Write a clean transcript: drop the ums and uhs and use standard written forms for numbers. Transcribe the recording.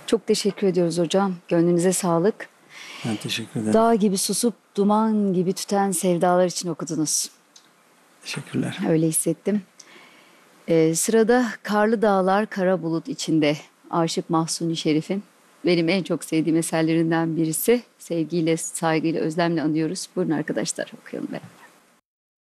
Çok teşekkür ediyoruz hocam. Gönlünüze sağlık. Ben teşekkür ederim. Dağ gibi susup duman gibi tüten sevdalar için okudunuz. Teşekkürler. Öyle hissettim. Sırada Karlı Dağlar Kara Bulut içinde Aşık Mahzuni Şerif'in benim en çok sevdiğim eserlerinden birisi. Sevgiyle, saygıyla, özlemle anıyoruz. Buyurun arkadaşlar okuyalım beraber.